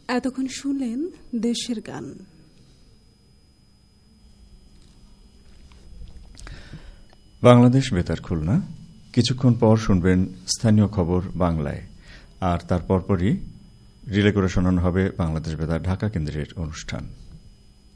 এতক্ষণ শুনলেন দেশের গান। বাংলাদেশ বেতার খুলনা। কিছুক্ষণ পর শুনবেন স্থানীয় খবর বাংলায়, আর তার পরপরই রিলে করে শোনানো হবে বাংলাদেশ বেতার ঢাকা কেন্দ্রের অনুষ্ঠান।